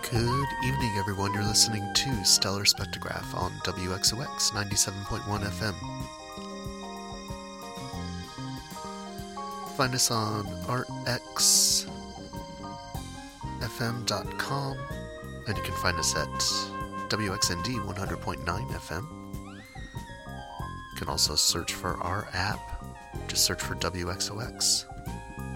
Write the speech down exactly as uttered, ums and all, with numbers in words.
Good evening, everyone. You're listening to Stellar Spectrograph on W X O X ninety-seven point one F M. Find us on art x f m dot com, and you can find us at W X N D one hundred point nine F M. You can also search for our app. Just search for W X O X.